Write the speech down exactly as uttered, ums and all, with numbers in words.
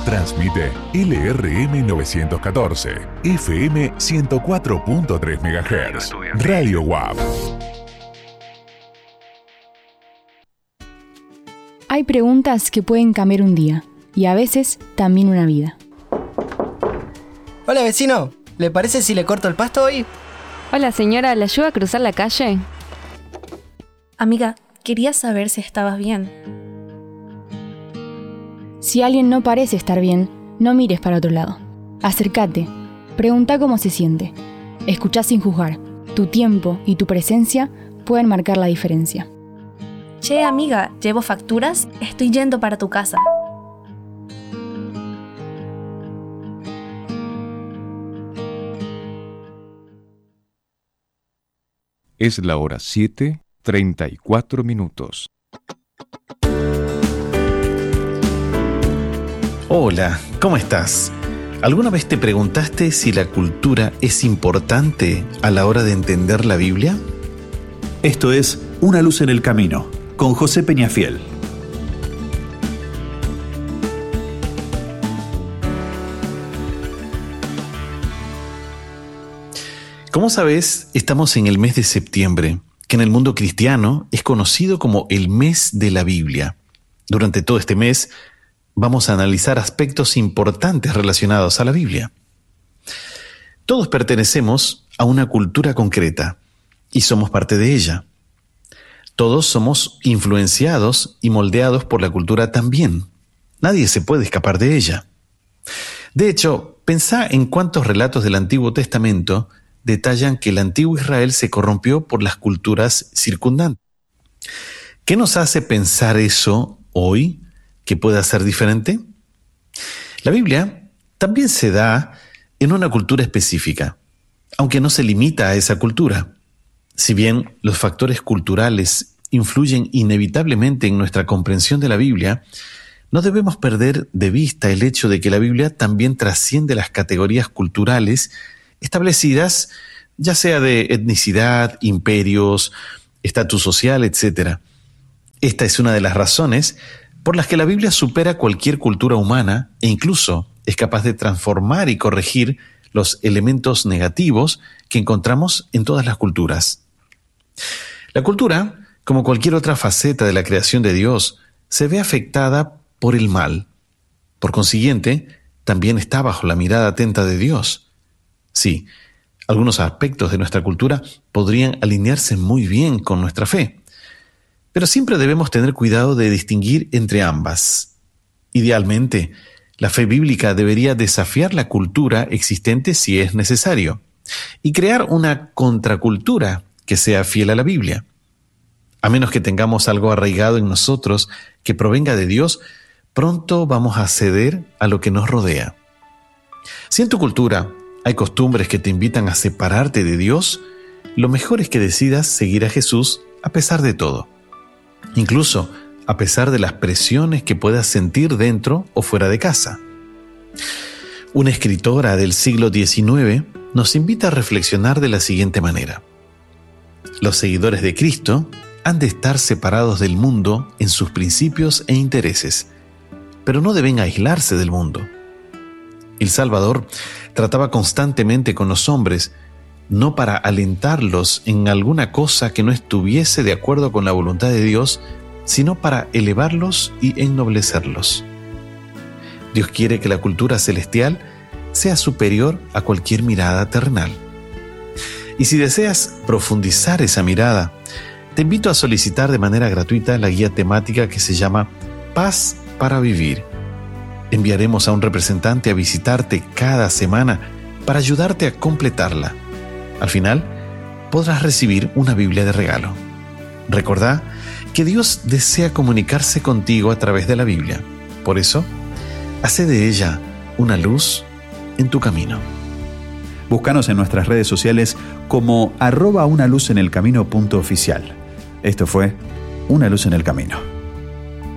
Transmite L R M novecientos catorce, F M ciento cuatro punto tres megahertz. Radio U A P. Hay preguntas que pueden cambiar un día y a veces también una vida. Hola vecino, ¿le parece si le corto el pasto hoy? Hola señora, ¿le ayuda a cruzar la calle? Amiga, quería saber si estabas bien. Si alguien no parece estar bien, no mires para otro lado. Acércate, pregunta cómo se siente. Escuchá sin juzgar. Tu tiempo y tu presencia pueden marcar la diferencia. Che, amiga, ¿llevo facturas? Estoy yendo para tu casa. Es la hora siete, treinta y cuatro minutos. Hola, ¿cómo estás? ¿Alguna vez te preguntaste si la cultura es importante a la hora de entender la Biblia? Esto es Una luz en el camino, con José Peñafiel. Como sabes, estamos en el mes de septiembre, que en el mundo cristiano es conocido como el mes de la Biblia. Durante todo este mes vamos a analizar aspectos importantes relacionados a la Biblia. Todos pertenecemos a una cultura concreta y somos parte de ella. Todos somos influenciados y moldeados por la cultura también. Nadie se puede escapar de ella. De hecho, pensá en cuántos relatos del Antiguo Testamento detallan que el antiguo Israel se corrompió por las culturas circundantes. ¿Qué nos hace pensar eso hoy que pueda ser diferente? La Biblia también se da en una cultura específica, aunque no se limita a esa cultura. Si bien los factores culturales influyen inevitablemente en nuestra comprensión de la Biblia, no debemos perder de vista el hecho de que la Biblia también trasciende las categorías culturales establecidas, ya sea de etnicidad, imperios, estatus social, etcétera. Esta es una de las razones por las que la Biblia supera cualquier cultura humana e incluso es capaz de transformar y corregir los elementos negativos que encontramos en todas las culturas. La cultura, como cualquier otra faceta de la creación de Dios, se ve afectada por el mal. Por consiguiente, también está bajo la mirada atenta de Dios. Sí, algunos aspectos de nuestra cultura podrían alinearse muy bien con nuestra fe, pero siempre debemos tener cuidado de distinguir entre ambas. Idealmente, la fe bíblica debería desafiar la cultura existente si es necesario, y crear una contracultura que sea fiel a la Biblia. A menos que tengamos algo arraigado en nosotros que provenga de Dios, pronto vamos a ceder a lo que nos rodea. Si en tu cultura hay costumbres que te invitan a separarte de Dios, lo mejor es que decidas seguir a Jesús a pesar de todo. Incluso a pesar de las presiones que puedas sentir dentro o fuera de casa. Una escritora del siglo diecinueve nos invita a reflexionar de la siguiente manera. Los seguidores de Cristo han de estar separados del mundo en sus principios e intereses, pero no deben aislarse del mundo. El Salvador trataba constantemente con los hombres, no para alentarlos en alguna cosa que no estuviese de acuerdo con la voluntad de Dios, sino para elevarlos y ennoblecerlos. Dios quiere que la cultura celestial sea superior a cualquier mirada terrenal. Y si deseas profundizar esa mirada, te invito a solicitar de manera gratuita la guía temática que se llama Paz para Vivir. Enviaremos a un representante a visitarte cada semana para ayudarte a completarla. Al final, podrás recibir una Biblia de regalo. Recordá que Dios desea comunicarse contigo a través de la Biblia. Por eso, hace de ella una luz en tu camino. Búscanos en nuestras redes sociales como arroba una luz en el camino punto oficial. Esto fue Una luz en el camino.